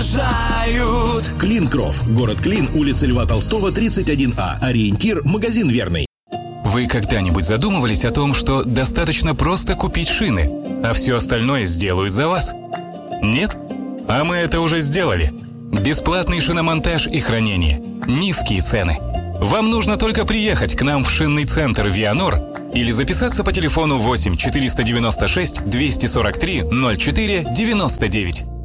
Клинкров. Город Клин, улица Льва Толстого, 31А. Ориентир, магазин верный. Вы когда-нибудь задумывались о том, что достаточно просто купить шины, а все остальное сделают за вас? Нет? А мы это уже сделали. Бесплатный шиномонтаж и хранение. Низкие цены. Вам нужно только приехать к нам в шинный центр «Вианор» или записаться по телефону 8 496 243 04 99.